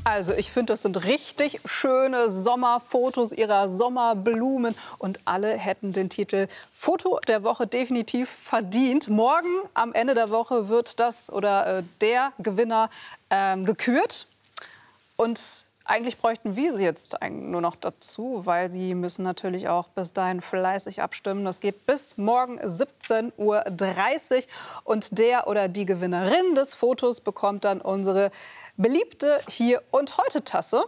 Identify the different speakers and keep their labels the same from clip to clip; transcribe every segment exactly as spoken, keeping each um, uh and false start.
Speaker 1: Also ich finde, das sind richtig schöne Sommerfotos ihrer Sommerblumen. Und alle hätten den Titel Foto der Woche definitiv verdient. Morgen am Ende der Woche wird das oder äh, der Gewinner ähm, gekürt. Und eigentlich bräuchten wir sie jetzt nur noch dazu, weil sie müssen natürlich auch bis dahin fleißig abstimmen. Das geht bis morgen siebzehn Uhr dreißig. Und der oder die Gewinnerin des Fotos bekommt dann unsere beliebte Hier- und Heute-Tasse.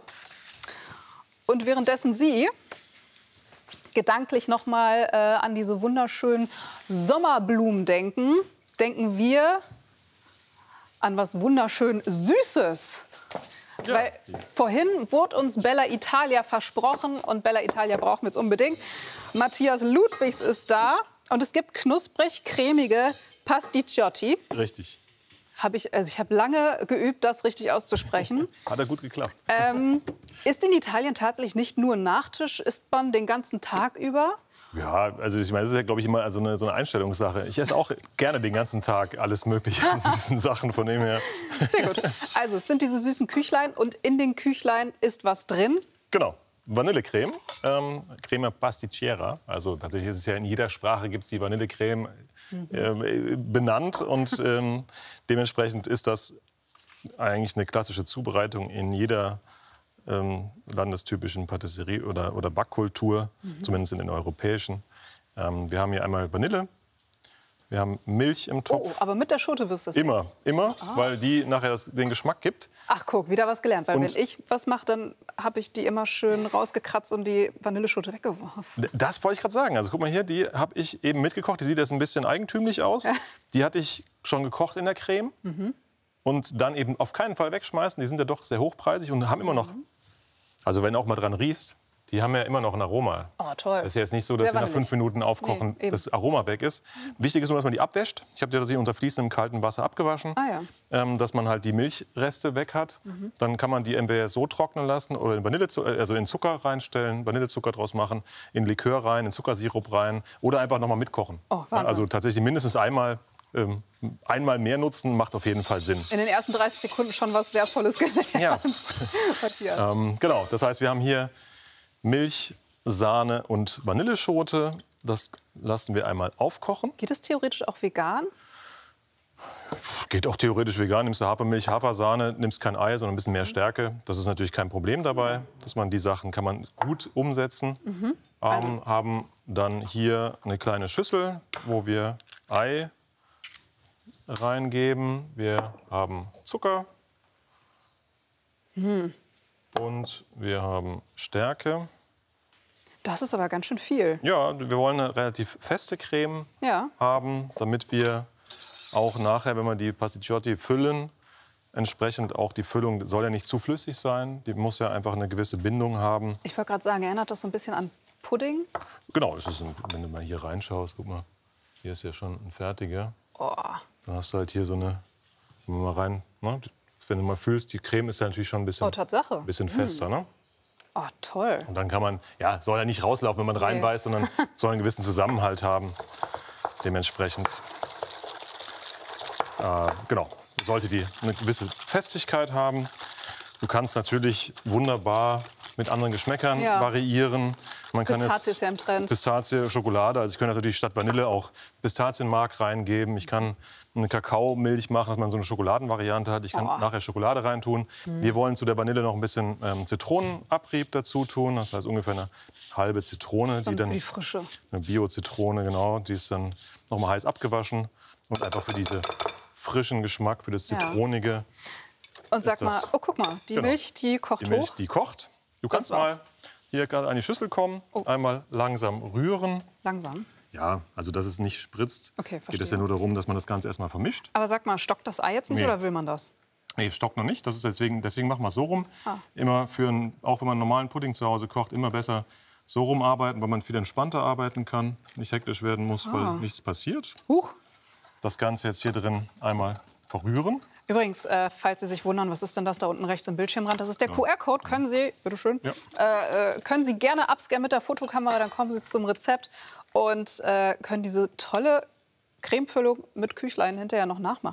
Speaker 1: Und währenddessen Sie gedanklich noch mal äh, an diese wunderschönen Sommerblumen denken, denken wir an was wunderschön Süßes. Ja. Weil vorhin wurde uns Bella Italia versprochen und Bella Italia brauchen wir jetzt unbedingt. Matthias Ludwigs ist da und es gibt knusprig cremige Pasticciotti.
Speaker 2: Richtig.
Speaker 1: Hab ich also ich habe lange geübt, das richtig auszusprechen.
Speaker 2: Hat ja gut geklappt.
Speaker 1: Ähm, ist in Italien tatsächlich nicht nur ein Nachtisch? Isst man den ganzen Tag über?
Speaker 2: Ja, also ich meine, das ist ja, glaube ich, immer so eine, so eine Einstellungssache. Ich esse auch gerne den ganzen Tag alles Mögliche an süßen Sachen, von dem her.
Speaker 1: Sehr gut. Also es sind diese süßen Küchlein und in den Küchlein ist was drin?
Speaker 2: Genau. Vanillecreme, ähm, Crema Pasticcera. Also tatsächlich ist es ja in jeder Sprache gibt es die Vanillecreme äh, benannt und ähm, dementsprechend ist das eigentlich eine klassische Zubereitung in jeder ähm, landestypischen Patisserie oder, oder Backkultur, mhm. zumindest in den europäischen. Ähm, wir haben hier einmal Vanille. Wir haben Milch im Topf.
Speaker 1: Oh, aber mit der Schote wirst du das
Speaker 2: Immer,
Speaker 1: nicht.
Speaker 2: immer,
Speaker 1: Ah.
Speaker 2: weil die nachher das, den Geschmack gibt.
Speaker 1: Ach, guck, wieder was gelernt. Weil
Speaker 2: Und
Speaker 1: wenn ich was mache, dann habe ich die immer schön rausgekratzt und die Vanilleschote weggeworfen.
Speaker 2: Das wollte ich gerade sagen. Also guck mal hier, die habe ich eben mitgekocht. Die sieht jetzt ein bisschen eigentümlich aus. Die hatte ich schon gekocht in der Creme. Mhm. Und dann eben auf keinen Fall wegschmeißen. Die sind ja doch sehr hochpreisig und haben immer noch, also wenn du auch mal dran riechst, die haben ja immer noch ein Aroma.
Speaker 1: Oh, toll.
Speaker 2: Das ist ja jetzt nicht so, dass sie nach fünf Minuten aufkochen, nee, das Aroma weg ist. Wichtig ist nur, dass man die abwäscht. Ich habe die tatsächlich unter fließendem kaltem Wasser abgewaschen,
Speaker 1: ah, ja.
Speaker 2: ähm, dass man halt die Milchreste weg hat. Mhm. Dann kann man die entweder so trocknen lassen oder in Vanillezucker, also in Zucker reinstellen, Vanillezucker draus machen, in Likör rein, in Zuckersirup rein oder einfach noch mal mitkochen.
Speaker 1: Oh, Wahnsinn.
Speaker 2: Also tatsächlich mindestens einmal. Ähm, einmal mehr nutzen macht auf jeden Fall Sinn.
Speaker 1: In den ersten dreißig Sekunden schon was Wertvolles gelernt.
Speaker 2: Ja. ähm, genau, das heißt, wir haben hier Milch, Sahne und Vanilleschote. Das lassen wir einmal aufkochen.
Speaker 1: Geht es theoretisch auch vegan?
Speaker 2: Geht auch theoretisch vegan. Nimmst du Hafermilch, Hafersahne, nimmst kein Ei, sondern ein bisschen mehr Stärke. Das ist natürlich kein Problem dabei, dass man die Sachen kann man gut umsetzen. Mhm. Also. Ähm, haben dann hier eine kleine Schüssel, wo wir Ei reingeben. Wir haben Zucker hm. und wir haben Stärke.
Speaker 1: Das ist aber ganz schön viel.
Speaker 2: Ja, wir wollen eine relativ feste Creme
Speaker 1: ja.
Speaker 2: haben, damit wir auch nachher, wenn wir die Pasticciotti füllen, entsprechend auch die Füllung soll ja nicht zu flüssig sein. Die muss ja einfach eine gewisse Bindung haben.
Speaker 1: Ich wollte gerade sagen, erinnert das so ein bisschen an Pudding?
Speaker 2: Genau, es ist ein, wenn du mal hier reinschaust, guck mal, hier ist ja schon ein fertiger.
Speaker 1: Oh.
Speaker 2: Dann hast du halt hier so eine, wenn du mal rein, ne, wenn du mal fühlst, die Creme ist ja natürlich schon ein bisschen,
Speaker 1: oh, Tatsache.
Speaker 2: Ein bisschen fester, ne?
Speaker 1: Oh, toll.
Speaker 2: Und dann kann man, ja, soll ja nicht rauslaufen, wenn man
Speaker 1: nee.
Speaker 2: reinbeißt, sondern soll einen gewissen Zusammenhalt haben. Dementsprechend, äh, genau, sollte die eine gewisse Festigkeit haben. Du kannst natürlich wunderbar mit anderen Geschmäckern ja. variieren. Man kann
Speaker 1: Pistazie
Speaker 2: es,
Speaker 1: ist ja im Trend.
Speaker 2: Pistazie, Schokolade. Also ich könnte natürlich statt Vanille auch Pistazienmark reingeben. Ich kann eine Kakaomilch machen, dass man so eine Schokoladenvariante hat. Ich kann oh. nachher Schokolade reintun. Mhm. Wir wollen zu der Vanille noch ein bisschen ähm, Zitronenabrieb dazu tun. Das heißt ungefähr eine halbe Zitrone.
Speaker 1: Das ist dann
Speaker 2: die dann
Speaker 1: für die Frische.
Speaker 2: Eine Bio-Zitrone, genau. Die ist dann noch mal heiß abgewaschen. Und einfach für diesen frischen Geschmack, für das Zitronige.
Speaker 1: Ja. Und sag mal, oh guck mal, die genau. Milch, die kocht
Speaker 2: Die Milch,
Speaker 1: hoch.
Speaker 2: die kocht. Du kannst mal hier gerade an die Schüssel kommen, oh. einmal langsam rühren.
Speaker 1: Langsam?
Speaker 2: Ja, also dass es nicht spritzt.
Speaker 1: Okay, verstehe.
Speaker 2: Geht es ja nur darum, dass man das Ganze erstmal vermischt.
Speaker 1: Aber sag mal, stockt das Ei jetzt nicht nee. oder will man das?
Speaker 2: Nee, stockt noch nicht. Das ist deswegen, deswegen machen wir es so rum. Ah. Immer für einen, auch wenn man einen normalen Pudding zu Hause kocht, immer besser so rum arbeiten, weil man viel entspannter arbeiten kann, nicht hektisch werden muss, ah. weil nichts passiert.
Speaker 1: Huch.
Speaker 2: Das Ganze jetzt hier drin einmal verrühren.
Speaker 1: Übrigens, äh, falls Sie sich wundern, was ist denn das da unten rechts im Bildschirmrand? Das ist der ja. Q R-Code. Können Sie, bitteschön, ja. äh, können Sie gerne abscannen mit der Fotokamera, dann kommen Sie zum Rezept und äh, können diese tolle Cremefüllung mit Küchlein hinterher noch nachmachen.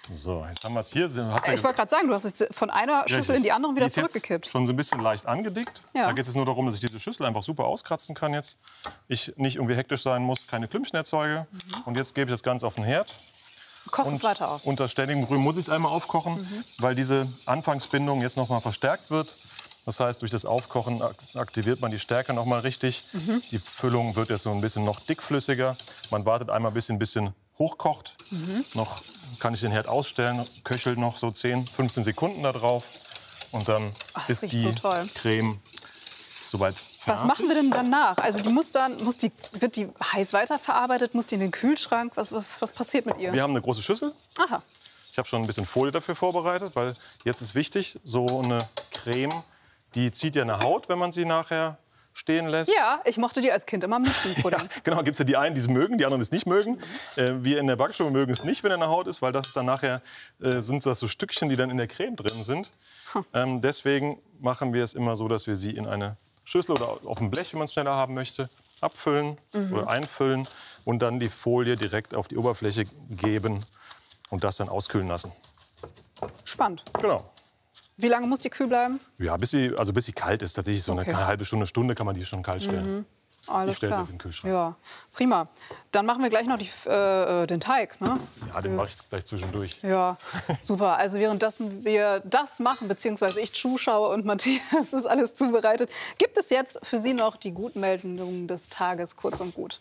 Speaker 2: So, jetzt haben wir es hier. Hast
Speaker 1: ja ich wollte gerade sagen, du hast es von einer Schüssel Richtig. in die andere wieder die ist zurückgekippt.
Speaker 2: Jetzt schon so ein bisschen leicht angedickt. Ja. Da geht es nur darum, dass ich diese Schüssel einfach super auskratzen kann jetzt. Ich nicht irgendwie hektisch sein muss, keine Klümpchen erzeuge. Mhm. Und jetzt gebe ich das Ganze auf den Herd.
Speaker 1: Du kochst es weiter auf.
Speaker 2: Unter ständigem Rühren muss ich es einmal aufkochen, mhm. weil diese Anfangsbindung jetzt noch mal verstärkt wird. Das heißt, durch das Aufkochen aktiviert man die Stärke noch mal richtig. Mhm. Die Füllung wird jetzt so ein bisschen noch dickflüssiger. Man wartet einmal, bis sie ein bisschen hochkocht. Mhm. Noch kann ich den Herd ausstellen, köchelt noch so zehn, fünfzehn Sekunden da drauf. Und dann Ach, ist die so Creme soweit fertig.
Speaker 1: Was machen wir denn danach? Also die muss dann, muss die, wird die heiß weiterverarbeitet? Muss die in den Kühlschrank? Was, was, was passiert mit ihr?
Speaker 2: Wir haben eine große Schüssel.
Speaker 1: Aha.
Speaker 2: Ich habe schon ein bisschen Folie dafür vorbereitet, weil jetzt ist wichtig, so eine Creme, die zieht ja eine Haut, wenn man sie nachher stehen lässt.
Speaker 1: Ja, ich mochte die als Kind immer am liebsten.
Speaker 2: Ja, genau, gibt es ja die einen, die es mögen, die anderen die es nicht mögen. Äh, wir in der Backstube mögen es nicht, wenn er eine Haut ist, weil das dann nachher äh, sind das so Stückchen, die dann in der Creme drin sind. Hm. Ähm, deswegen machen wir es immer so, dass wir sie in eine Schüssel oder auf ein Blech, wenn man es schneller haben möchte, abfüllen mhm. oder einfüllen und dann die Folie direkt auf die Oberfläche geben und das dann auskühlen lassen.
Speaker 1: Spannend.
Speaker 2: Genau.
Speaker 1: Wie lange muss die kühl bleiben?
Speaker 2: Ja, bis sie, also bis sie kalt ist. Tatsächlich so okay. eine halbe Stunde, Stunde kann man die schon kalt stellen.
Speaker 1: Mhm. Alles
Speaker 2: ich stelle
Speaker 1: klar.
Speaker 2: das in den Kühlschrank.
Speaker 1: Ja, prima. Dann machen wir gleich noch die, äh, den Teig. Ne?
Speaker 2: Ja, den mache ich gleich zwischendurch.
Speaker 1: Ja, super. Also währenddessen wir das machen, beziehungsweise ich zuschaue und Matthias ist alles zubereitet, gibt es jetzt für Sie noch die Gutmeldung des Tages, kurz und gut.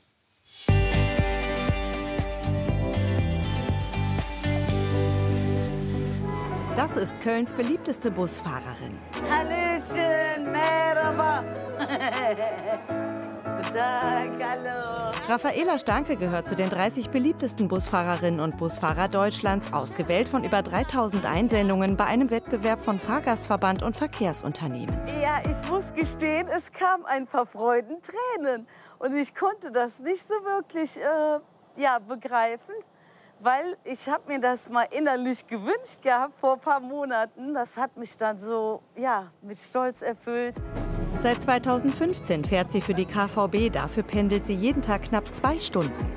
Speaker 3: Das ist Kölns beliebteste Busfahrerin.
Speaker 4: Hallöchen, merhaba. Guten Tag, hallo.
Speaker 3: Raffaela Stanke gehört zu den dreißig beliebtesten Busfahrerinnen und Busfahrer Deutschlands, ausgewählt von über dreitausend Einsendungen bei einem Wettbewerb von Fahrgastverband und Verkehrsunternehmen.
Speaker 4: Ja, ich muss gestehen, es kamen ein paar Freudentränen. Und ich konnte das nicht so wirklich äh, ja, begreifen. Weil ich habe mir das mal innerlich gewünscht gehabt vor ein paar Monaten. Das hat mich dann so ja, mit Stolz erfüllt.
Speaker 3: Seit zweitausendfünfzehn fährt sie für die K V B. Dafür pendelt sie jeden Tag knapp zwei Stunden.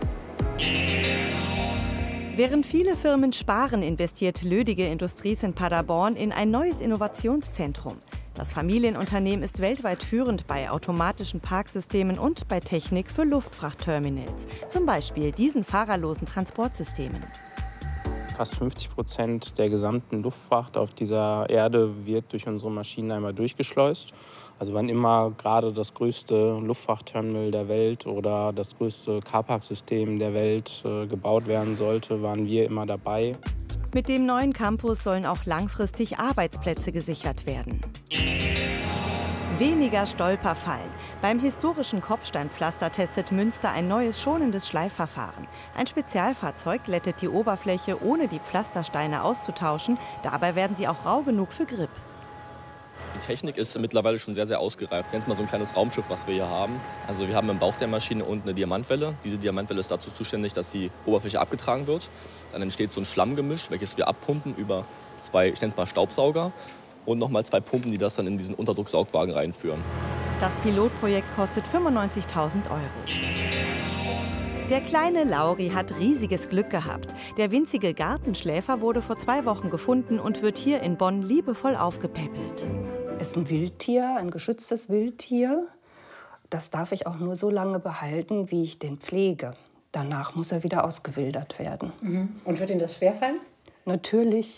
Speaker 3: Während viele Firmen sparen, investiert Lödige Industries in Paderborn in ein neues Innovationszentrum. Das Familienunternehmen ist weltweit führend bei automatischen Parksystemen und bei Technik für Luftfrachtterminals. Zum Beispiel diesen fahrerlosen Transportsystemen.
Speaker 5: Fast fünfzig Prozent der gesamten Luftfracht auf dieser Erde wird durch unsere Maschinen einmal durchgeschleust. Also wann immer gerade das größte Luftfrachtterminal der Welt oder das größte Carpark-System der Welt äh, gebaut werden sollte, waren wir immer dabei.
Speaker 3: Mit dem neuen Campus sollen auch langfristig Arbeitsplätze gesichert werden. Weniger Stolperfallen. Beim historischen Kopfsteinpflaster testet Münster ein neues schonendes Schleifverfahren. Ein Spezialfahrzeug glättet die Oberfläche, ohne die Pflastersteine auszutauschen. Dabei werden sie auch rau genug für Grip.
Speaker 6: Die Technik ist mittlerweile schon sehr, sehr ausgereift. Jetzt mal so ein kleines Raumschiff, was wir hier haben. Also wir haben im Bauch der Maschine unten eine Diamantwelle. Diese Diamantwelle ist dazu zuständig, dass die Oberfläche abgetragen wird. Dann entsteht so ein Schlammgemisch, welches wir abpumpen über zwei, ich nenne es mal Staubsauger. Und nochmal zwei Pumpen, die das dann in diesen Unterdrucksaugwagen reinführen.
Speaker 3: Das Pilotprojekt kostet fünfundneunzigtausend Euro. Der kleine Lauri hat riesiges Glück gehabt. Der winzige Gartenschläfer wurde vor zwei Wochen gefunden und wird hier in Bonn liebevoll aufgepäppelt.
Speaker 7: Es ist ein Wildtier, ein geschütztes Wildtier. Das darf ich auch nur so lange behalten, wie ich den pflege. Danach muss er wieder ausgewildert werden.
Speaker 8: Mhm. Und wird Ihnen das schwerfallen?
Speaker 7: Natürlich.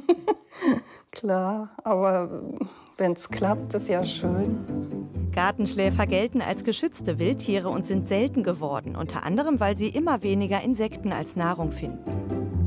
Speaker 7: Klar, aber wenn es klappt, ist ja schön.
Speaker 3: Gartenschläfer gelten als geschützte Wildtiere und sind selten geworden. Unter anderem, weil sie immer weniger Insekten als Nahrung finden.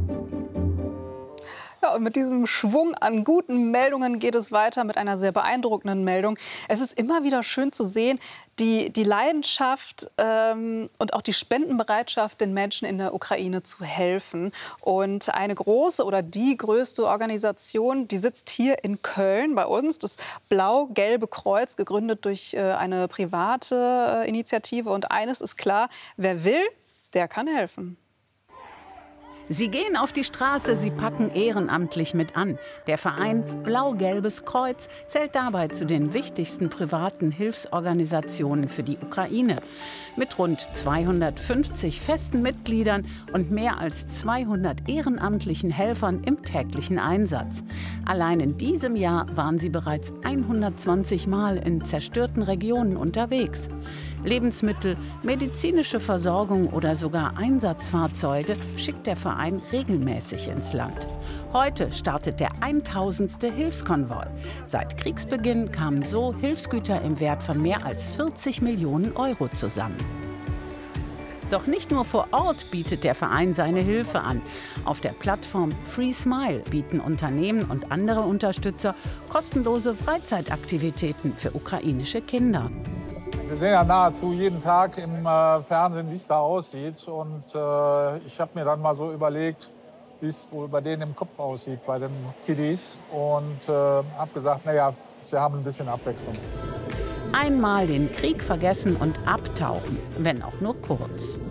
Speaker 1: Ja, und mit diesem Schwung an guten Meldungen geht es weiter mit einer sehr beeindruckenden Meldung. Es ist immer wieder schön zu sehen, die, die Leidenschaft ähm, und auch die Spendenbereitschaft, den Menschen in der Ukraine zu helfen. Und eine große oder die größte Organisation, die sitzt hier in Köln bei uns, das Blau-Gelbe Kreuz, gegründet durch äh, eine private äh, Initiative. Und eines ist klar, wer will, der kann helfen.
Speaker 9: Sie gehen auf die Straße, sie packen ehrenamtlich mit an. Der Verein Blau-Gelbes Kreuz zählt dabei zu den wichtigsten privaten Hilfsorganisationen für die Ukraine. Mit rund zweihundertfünfzig festen Mitgliedern und mehr als zweihundert ehrenamtlichen Helfern im täglichen Einsatz. Allein in diesem Jahr waren sie bereits hundertzwanzig Mal in zerstörten Regionen unterwegs. Lebensmittel, medizinische Versorgung oder sogar Einsatzfahrzeuge schickt der Verein regelmäßig ins Land. Heute startet der tausendste Hilfskonvoi. Seit Kriegsbeginn kamen so Hilfsgüter im Wert von mehr als vierzig Millionen Euro zusammen. Doch nicht nur vor Ort bietet der Verein seine Hilfe an. Auf der Plattform Free Smile bieten Unternehmen und andere Unterstützer kostenlose Freizeitaktivitäten für ukrainische Kinder.
Speaker 10: Wir sehen ja nahezu jeden Tag im äh, Fernsehen, wie es da aussieht. Und äh, ich habe mir dann mal so überlegt, wie es wohl bei denen im Kopf aussieht, bei den Kiddies. Und äh, habe gesagt, naja, sie haben ein bisschen Abwechslung.
Speaker 9: Einmal den Krieg vergessen und abtauchen, wenn auch nur kurz.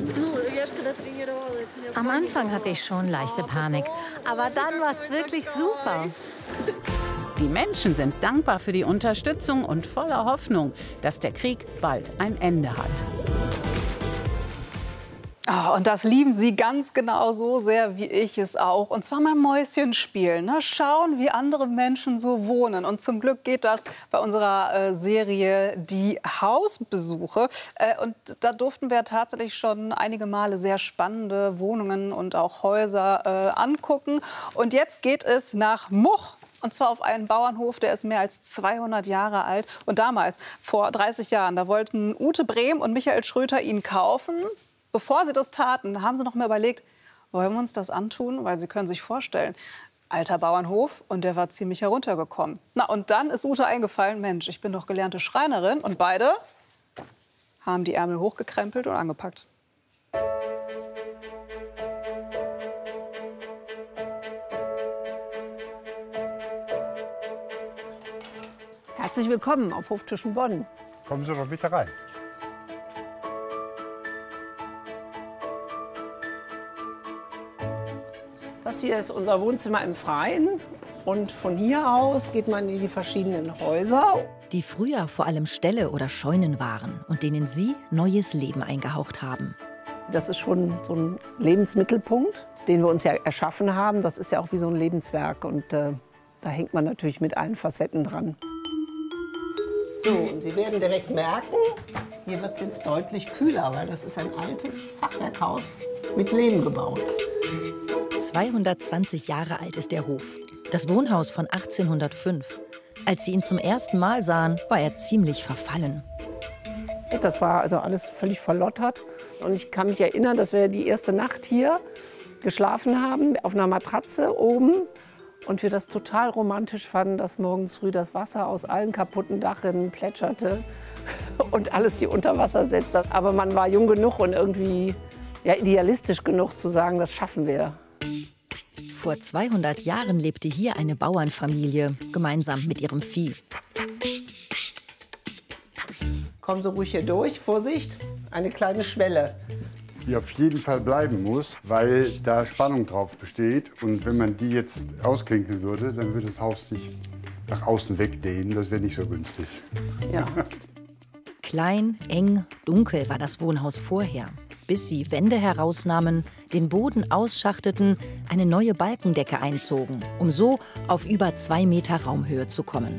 Speaker 11: Am Anfang hatte ich schon leichte Panik, aber dann war es wirklich super.
Speaker 9: Die Menschen sind dankbar für die Unterstützung und voller Hoffnung, dass der Krieg bald ein Ende hat.
Speaker 1: Oh, und das lieben sie ganz genau so sehr, wie ich es auch. Und zwar mal Mäuschen spielen, ne? Schauen, wie andere Menschen so wohnen. Und zum Glück geht das bei unserer äh, Serie Die Hausbesuche. Äh, und da durften wir tatsächlich schon einige Male sehr spannende Wohnungen und auch Häuser äh, angucken. Und jetzt geht es nach Much. Und zwar auf einen Bauernhof, der ist mehr als zweihundert Jahre alt. Und damals, vor dreißig Jahren, da wollten Ute Brehm und Michael Schröter ihn kaufen. Bevor sie das taten, haben sie noch mal überlegt, wollen wir uns das antun? Weil sie können sich vorstellen, alter Bauernhof und der war ziemlich heruntergekommen. Na, und dann ist Ute eingefallen, Mensch, ich bin doch gelernte Schreinerin. Und beide haben die Ärmel hochgekrempelt und angepackt.
Speaker 12: Herzlich willkommen auf Hof Tischenbonn.
Speaker 13: Kommen Sie doch bitte rein.
Speaker 12: Das hier ist unser Wohnzimmer im Freien. Und von hier aus geht man in die verschiedenen Häuser.
Speaker 14: Die früher vor allem Ställe oder Scheunen waren und denen Sie neues Leben eingehaucht haben.
Speaker 12: Das ist schon so ein Lebensmittelpunkt, den wir uns ja erschaffen haben. Das ist ja auch wie so ein Lebenswerk. Und äh, da hängt man natürlich mit allen Facetten dran. So, und Sie werden direkt merken, hier wird es jetzt deutlich kühler, weil das ist ein altes Fachwerkhaus mit Lehm gebaut.
Speaker 14: zweihundertzwanzig Jahre alt ist der Hof. Das Wohnhaus von achtzehnhundertfünf. Als sie ihn zum ersten Mal sahen, war er ziemlich verfallen.
Speaker 12: Das war also alles völlig verlottert. Und ich kann mich erinnern, dass wir die erste Nacht hier geschlafen haben, auf einer Matratze oben. Und wir das total romantisch fanden, dass morgens früh das Wasser aus allen kaputten Dachrinnen plätscherte und alles hier unter Wasser setzte. Aber man war jung genug und irgendwie ja, idealistisch genug zu sagen, das schaffen wir.
Speaker 14: Vor zweihundert Jahren lebte hier eine Bauernfamilie, gemeinsam mit ihrem Vieh.
Speaker 12: Kommen Sie ruhig hier durch, Vorsicht, eine kleine Schwelle.
Speaker 13: Die auf jeden Fall bleiben muss, weil da Spannung drauf besteht. Und wenn man die jetzt ausklinken würde, dann würde das Haus sich nach außen wegdehnen. Das wäre nicht so günstig.
Speaker 12: Ja.
Speaker 14: Klein, eng, dunkel war das Wohnhaus vorher, bis sie Wände herausnahmen, den Boden ausschachteten, eine neue Balkendecke einzogen, um so auf über zwei Meter Raumhöhe zu kommen.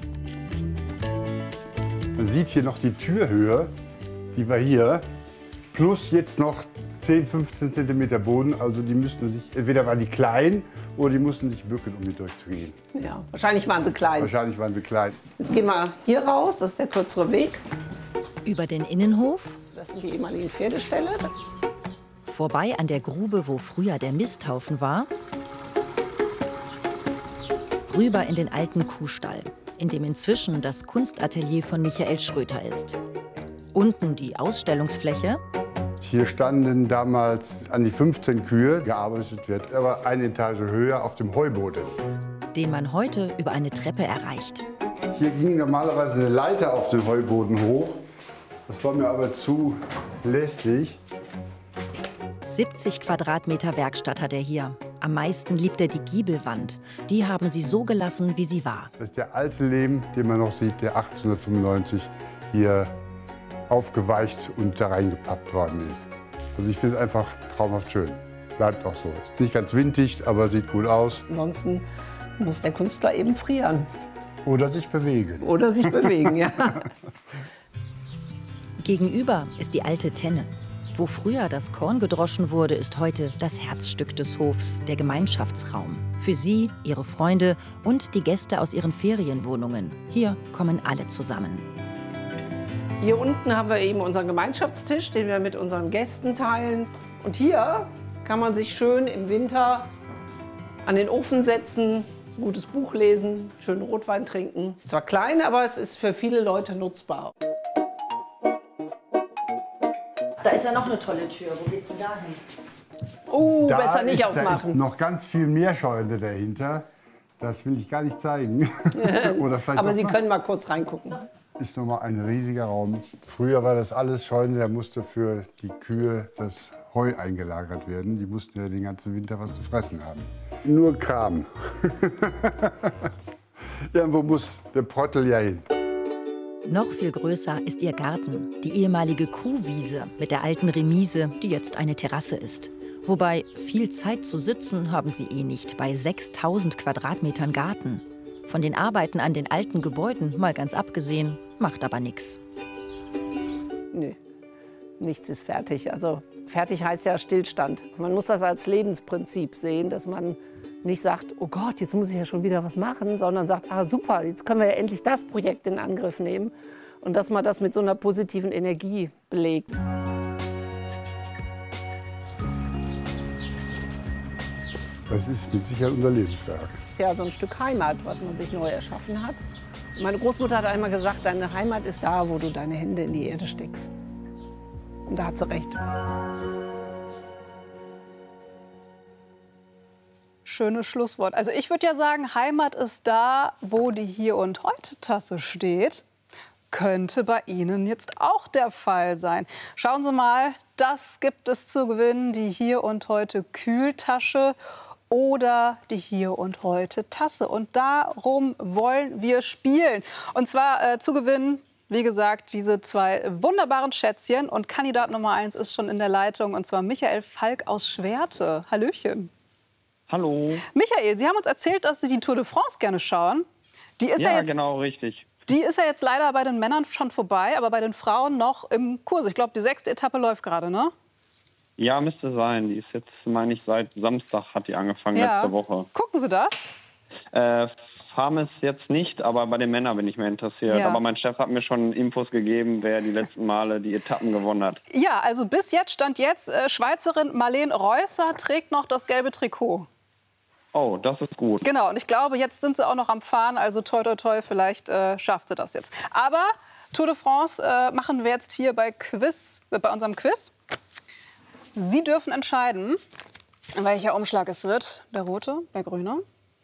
Speaker 13: Man sieht hier noch die Türhöhe, die war hier, plus jetzt noch zehn, fünfzehn Zentimeter Boden. Also die müssten sich, entweder waren die klein oder die mussten sich bücken, um hier durchzugehen.
Speaker 12: Ja, wahrscheinlich waren sie klein.
Speaker 13: Wahrscheinlich waren sie klein.
Speaker 12: Jetzt gehen wir hier raus, das ist der kürzere Weg.
Speaker 14: Über den Innenhof.
Speaker 12: Das sind die ehemaligen Pferdeställe.
Speaker 14: Vorbei an der Grube, wo früher der Misthaufen war. Rüber in den alten Kuhstall, in dem inzwischen das Kunstatelier von Michael Schröter ist. Unten die Ausstellungsfläche.
Speaker 13: Hier standen damals an die fünfzehn Kühe, gearbeitet wird, aber eine Etage höher auf dem Heuboden.
Speaker 14: Den man heute über eine Treppe erreicht.
Speaker 13: Hier ging normalerweise eine Leiter auf den Heuboden hoch. Das war mir aber zu lästig.
Speaker 14: siebzig Quadratmeter Werkstatt hat er hier. Am meisten liebt er die Giebelwand. Die haben sie so gelassen, wie sie war.
Speaker 13: Das ist der alte Lehm, den man noch sieht, der achtzehnhundertfünfundneunzig hier aufgeweicht und da reingepappt worden ist. Also ich finde es einfach traumhaft schön. Bleibt auch so. Ist nicht ganz windig, aber sieht gut aus.
Speaker 12: Ansonsten muss der Künstler eben frieren.
Speaker 13: Oder sich bewegen.
Speaker 12: Oder sich bewegen, ja.
Speaker 14: Gegenüber ist die alte Tenne. Wo früher das Korn gedroschen wurde, ist heute das Herzstück des Hofs, der Gemeinschaftsraum. Für sie, ihre Freunde und die Gäste aus ihren Ferienwohnungen. Hier kommen alle zusammen.
Speaker 12: Hier unten haben wir eben unseren Gemeinschaftstisch, den wir mit unseren Gästen teilen. Und hier kann man sich schön im Winter an den Ofen setzen, ein gutes Buch lesen, schönen Rotwein trinken. Es ist zwar klein, aber es ist für viele Leute nutzbar.
Speaker 14: Da ist ja noch eine tolle Tür. Wo geht's denn da hin?
Speaker 12: Oh,
Speaker 13: Da
Speaker 12: besser nicht
Speaker 13: ist,
Speaker 12: aufmachen.
Speaker 13: Da ist noch ganz viel mehr Scheune dahinter. Das will ich gar nicht zeigen. Oder vielleicht
Speaker 12: Aber
Speaker 13: doch
Speaker 12: Sie
Speaker 13: mal.
Speaker 12: können mal kurz reingucken.
Speaker 13: Ist noch mal ein riesiger Raum. Früher war das alles Scheune, da musste für die Kühe das Heu eingelagert werden. Die mussten ja den ganzen Winter was zu fressen haben. Nur Kram. Irgendwo muss der Prottel ja hin.
Speaker 14: Noch viel größer ist ihr Garten, die ehemalige Kuhwiese mit der alten Remise, die jetzt eine Terrasse ist. Wobei, viel Zeit zu sitzen haben sie eh nicht bei sechstausend Quadratmetern Garten. Von den Arbeiten an den alten Gebäuden, mal ganz abgesehen, macht aber nichts.
Speaker 12: Nee, nichts ist fertig. Also fertig heißt ja Stillstand. Man muss das als Lebensprinzip sehen, dass man nicht sagt, oh Gott, jetzt muss ich ja schon wieder was machen, sondern sagt, ah super, jetzt können wir ja endlich das Projekt in Angriff nehmen. Und dass man das mit so einer positiven Energie belegt.
Speaker 13: Das ist mit Sicherheit unser Lebenswerk.
Speaker 12: Das ist ja so ein Stück Heimat, was man sich neu erschaffen hat. Meine Großmutter hat einmal gesagt, deine Heimat ist da, wo du deine Hände in die Erde steckst. Und da hat sie recht.
Speaker 1: Schönes Schlusswort. Also ich würde ja sagen, Heimat ist da, wo die Hier und Heute Tasse steht. Könnte bei Ihnen jetzt auch der Fall sein. Schauen Sie mal, das gibt es zu gewinnen, die Hier und Heute Kühltasche oder die Hier und Heute Tasse. Und darum wollen wir spielen. Und zwar äh, zu gewinnen, wie gesagt, diese zwei wunderbaren Schätzchen. Und Kandidat Nummer eins ist schon in der Leitung, und zwar Michael Falk aus Schwerte. Hallöchen.
Speaker 15: Hallo.
Speaker 1: Michael, Sie haben uns erzählt, dass Sie die Tour de France gerne schauen. Die ist ja,
Speaker 15: ja
Speaker 1: jetzt,
Speaker 15: genau, richtig.
Speaker 1: Die ist ja jetzt leider bei den Männern schon vorbei, aber bei den Frauen noch im Kurs. Ich glaube, die sechste Etappe läuft gerade, ne?
Speaker 15: Ja, müsste sein. Die ist jetzt, meine ich, seit Samstag hat die angefangen,
Speaker 1: Ja.
Speaker 15: letzte Woche.
Speaker 1: Gucken Sie das?
Speaker 15: Äh, Farmes jetzt nicht, aber bei den Männern bin ich mehr interessiert.
Speaker 1: Ja.
Speaker 15: Aber mein Chef hat mir schon Infos gegeben, wer die letzten Male die Etappen gewonnen hat.
Speaker 1: Ja, also bis jetzt, Stand jetzt, äh, Schweizerin Marlene Reusser trägt noch das gelbe Trikot.
Speaker 15: Oh, das ist gut.
Speaker 1: Genau, und ich glaube, jetzt sind sie auch noch am Fahren, also toi, toi, toi, vielleicht äh, schafft sie das jetzt. Aber Tour de France äh, machen wir jetzt hier bei, Quiz, äh, bei unserem Quiz. Sie dürfen entscheiden, welcher Umschlag es wird, der rote, der grüne.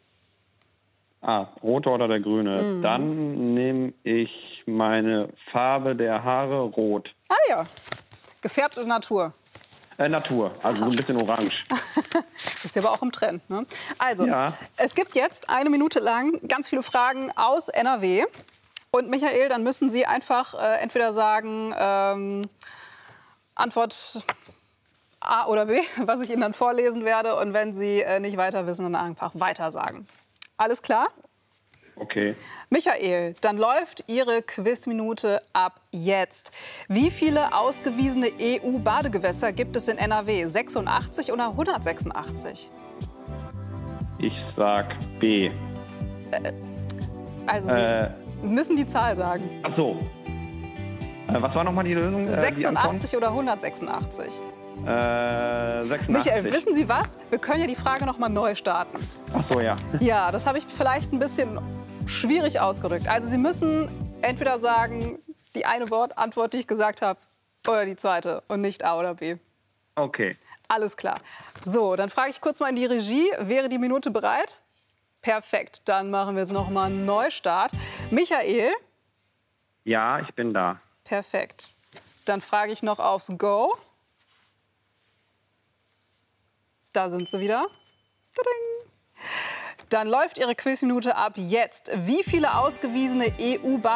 Speaker 15: Ah, rote oder der grüne.
Speaker 1: Mhm.
Speaker 15: Dann nehme ich meine Farbe der Haare rot.
Speaker 1: Ah ja, gefärbte Natur.
Speaker 15: Äh, Natur, also so ein bisschen orange.
Speaker 1: Ist ja aber auch im Trend, ne? Also,
Speaker 15: Ja.
Speaker 1: es gibt jetzt eine Minute lang ganz viele Fragen aus N R W. Und Michael, dann müssen Sie einfach äh, entweder sagen, ähm, Antwort A oder B, was ich Ihnen dann vorlesen werde. Und wenn Sie äh, nicht weiter wissen, dann einfach weiter sagen. Alles klar?
Speaker 15: Okay.
Speaker 1: Michael, dann läuft Ihre Quizminute ab jetzt. Wie viele ausgewiesene E U-Badegewässer gibt es in N R W? sechsundachtzig oder hundertsechsundachtzig?
Speaker 15: Ich sag B.
Speaker 1: Also Sie
Speaker 15: Äh,
Speaker 1: müssen die Zahl sagen.
Speaker 15: ach so. Äh, was war nochmal die Lösung? Äh, die
Speaker 1: sechsundachtzig oder hundertsechsundachtzig?
Speaker 15: Antwort? Äh, sechsundachtzig.
Speaker 1: Michael, wissen Sie was? Wir können ja die Frage noch mal neu starten.
Speaker 15: Ach so, ja.
Speaker 1: Ja, das habe ich vielleicht ein bisschen schwierig ausgedrückt. Also Sie müssen entweder sagen, die eine Wort Antwort, die ich gesagt habe, oder die zweite und nicht A oder B.
Speaker 15: Okay.
Speaker 1: Alles klar. So, dann frage ich kurz mal in die Regie. Wäre die Minute bereit? Perfekt. Dann machen wir jetzt noch mal einen Neustart. Michael?
Speaker 15: Ja, ich bin da.
Speaker 1: Perfekt. Dann frage ich noch aufs Go. Da sind sie wieder. Tadang. Dann läuft Ihre Quizminute ab jetzt. Wie viele ausgewiesene E U-Bahn